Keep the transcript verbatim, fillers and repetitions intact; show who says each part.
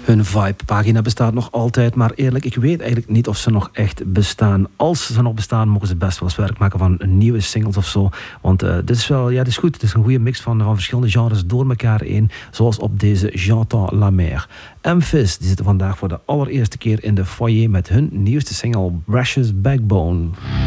Speaker 1: Hun Vibe-pagina bestaat nog altijd, maar eerlijk, ik weet eigenlijk niet of ze nog echt bestaan. Als ze nog bestaan, mogen ze best wel eens werk maken van nieuwe singles of zo. Want uh, dit is wel, ja, dit is goed. Het is een goede mix van, van verschillende genres door elkaar heen, zoals op deze J'entends la mer. Memphis, die zitten vandaag voor de allereerste keer in de foyer met hun nieuwste single Precious Backbone.